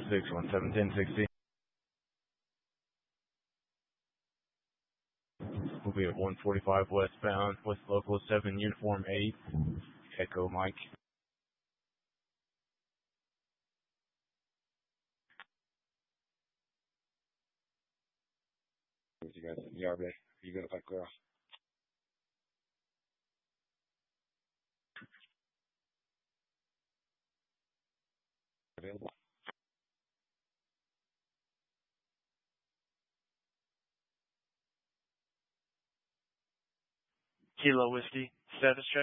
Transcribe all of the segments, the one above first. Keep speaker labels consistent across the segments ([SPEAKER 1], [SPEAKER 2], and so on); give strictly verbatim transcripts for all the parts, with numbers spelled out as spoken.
[SPEAKER 1] six one seven ten sixty. We'll be at one forty-five westbound, West Local seven, Uniform eight, Echo Mike. You guys in the yard, babe? You gonna fight clear off? Available.
[SPEAKER 2] Kilo Whiskey, status check.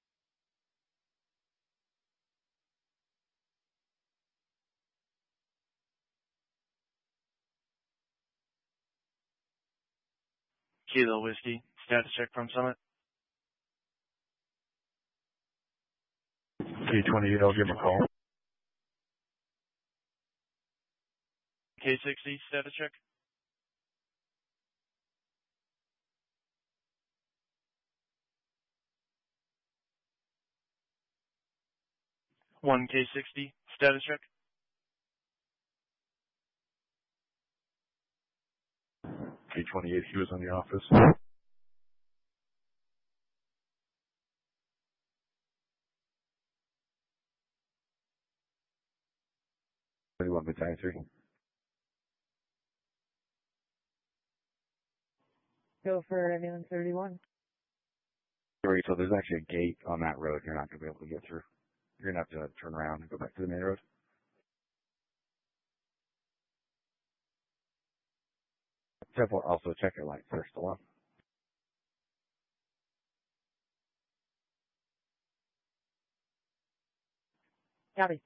[SPEAKER 2] Kilo Whiskey, status check from Summit.
[SPEAKER 1] K twenty-eight, I'll give him a call.
[SPEAKER 2] K sixty, status check. one K sixty, status check.
[SPEAKER 1] K twenty-eight, he was on the office. twenty-one Battalion three.
[SPEAKER 3] Go for ambulance thirty-one.
[SPEAKER 1] Sorry, so there's actually a gate on that road you're not going to be able to get through. You're going to have to turn around and go back to the main road. Careful, also check your lights first, along.
[SPEAKER 3] Copy.